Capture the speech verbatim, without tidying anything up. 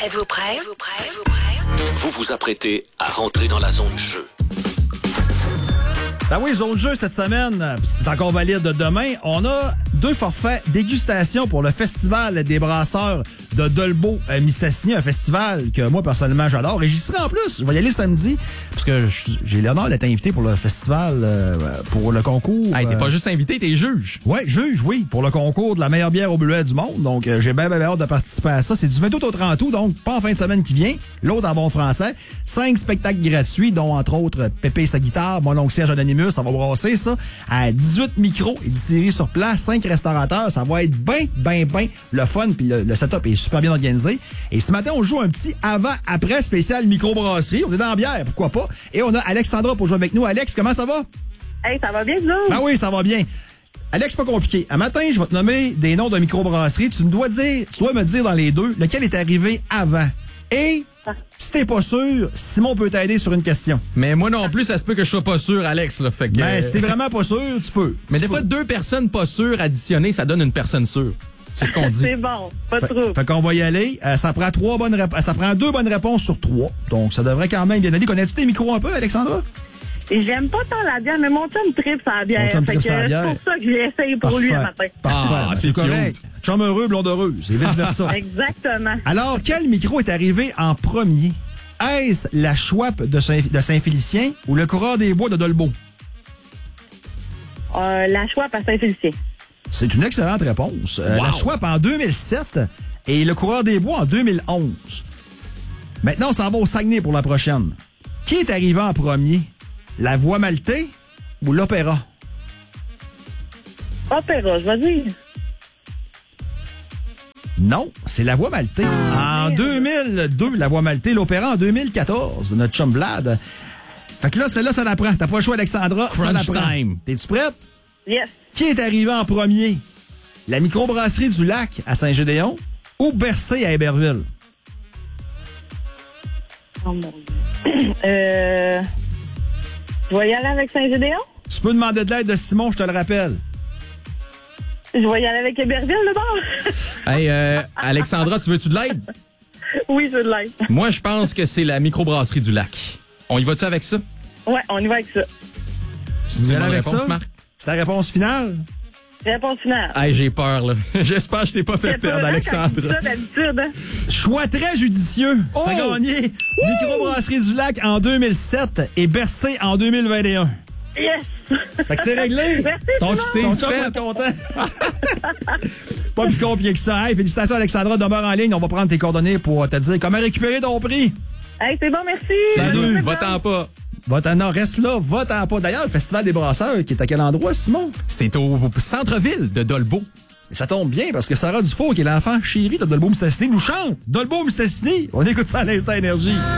Êtes-vous prêts? Êtes-vous prêts? Êtes-vous prêts? Vous vous apprêtez à rentrer dans la zone jeu. Ben oui, zone jeu cette semaine, c'est encore valide demain. On a deux forfaits dégustation pour le Festival des brasseurs de Dolbeau-Mistassini, un festival que moi, personnellement, j'adore. Et j'y serai en plus. Je vais y aller samedi, parce que j'ai l'honneur d'être invité pour le festival, euh, pour le concours. Hey, t'es euh... pas juste invité, t'es juge. Oui, juge, oui, pour le concours de la meilleure bière au bleuet du monde. Donc, euh, j'ai bien, bien hâte de participer à ça. C'est du vingt-huit au trente août, donc pas en fin de semaine qui vient. L'autre en bon français. Cinq spectacles gratuits, dont, entre autres, Pépé et sa guitare, mon oncle Serge Anonymous, ça va brasser ça. À dix-huit micros et distilleries sur place, cinq restaurateurs. Ça va être bien, bien, bien le fun. Puis le, le setup est super bien organisé. Et ce matin, on joue un petit avant-après spécial microbrasserie. On est dans la bière, pourquoi pas. Et on a Alexandra pour jouer avec nous. Alex, comment ça va? Hey, ça va bien, vous? Ah oui, ça va bien. Alex, pas compliqué. Un matin, je vais te nommer des noms de microbrasserie. Tu me dois dire, tu dois me dire dans les deux lequel est arrivé avant. Et si t'es pas sûr, Simon peut t'aider sur une question. Mais moi non plus, ça se peut que je sois pas sûr, Alex. Là, fait que, Ben, si t'es vraiment pas sûr, tu peux. Mais tu des peux. fois, deux personnes pas sûres additionnées, ça donne une personne sûre. C'est ce qu'on dit. C'est bon, pas Fait, trop. fait qu'on va y aller. Euh, ça prend trois bonnes rép- ça prend deux bonnes réponses sur trois. Donc, ça devrait quand même bien aller. Connais-tu tes micros un peu, Alexandra? Et j'aime pas tant la bière, mais mon chum tripe sa bière. Ton chum Fait que tripe sa c'est bière. pour ça que je l'essaye pour lui le matin. Parfait. Ah, Ben, c'est c'est correct. Chum heureux, blonde heureuse. Et vice-versa. Exactement. Alors, quel micro est arrivé en premier? Est-ce la Schwab de, Saint- de Saint-Félicien ou le Coureur des Bois de Dolbeau? Euh, la choix à Saint-Félicien. C'est une excellente réponse. Euh, Wow. La Schwab en deux mille sept et le Coureur des Bois en deux mille onze. Maintenant, on s'en va au Saguenay pour la prochaine. Qui est arrivé en premier? La Voix maltais ou l'Opéra? Opéra, je vais dire. Non, c'est la Voix maltais. En deux mille deux, la Voix maltais, l'Opéra en deux mille quatorze, de notre chum Vlad. Fait que là, celle-là, ça l'apprend. T'as pas le choix, Alexandra. Ça Crunch l'apprend. time. T'es-tu prête? Yes. Qui est arrivé en premier? La microbrasserie du Lac à Saint-Gédéon ou Bercé à Héberville? Oh mon Dieu. Euh, je vais y aller avec Saint-Gédéon. Tu peux demander de l'aide de Simon, je te le rappelle. Je vais y aller avec Héberville, le bord. Hey, euh, Alexandra, tu veux-tu de l'aide? Oui, je veux de l'aide. Moi, je pense que c'est la microbrasserie du lac. On y va-tu avec ça? Ouais, on y va avec ça. C'est Tu une vas bonne avec réponse, ça? Marc? C'est ta réponse finale? Réponse finale. Hey, j'ai peur, là. J'espère que je t'ai pas fait C'est pas perdre, vrai quand je dis Alexandra. ça d'habitude, hein. Choix très judicieux. Oh! T'as gagné Microbrasserie du Lac en deux mille sept et Bercé en deux mille vingt et un. Yes! Fait que c'est réglé. Merci, Ton, Simon. ton chum va être content. Pas plus compliqué que ça. Hey, félicitations, Alexandra. Demeure en ligne. On va prendre tes coordonnées pour te dire comment récupérer ton prix. Hey, c'est bon, merci. Salut. Va-t'en pas. Va-t'en, non, reste là. Va-t'en pas. D'ailleurs, le Festival des brasseurs, qui est à quel endroit, Simon? C'est au centre-ville de Dolbeau. Mais ça tombe bien parce que Sarah Dufour, qui est l'enfant chéri de Dolbeau-Mistassini, nous chante Dolbeau-Mistassini. On écoute ça à l'Instant Énergie.